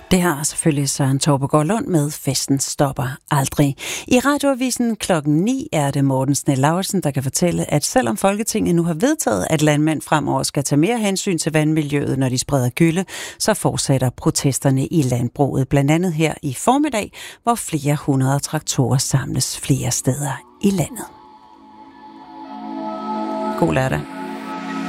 Det har selvfølgelig Søren Torpegaard Lund med Festen stopper aldrig. I Radioavisen 9:00 er det Morten Snell-Lauritzen, der kan fortælle, at selvom Folketinget nu har vedtaget, at landmænd fremover skal tage mere hensyn til vandmiljøet, når de spreder gylle, så fortsætter protesterne i landbruget. Blandt andet her i formiddag, hvor flere hundrede traktorer samles flere steder i landet. God lørdag.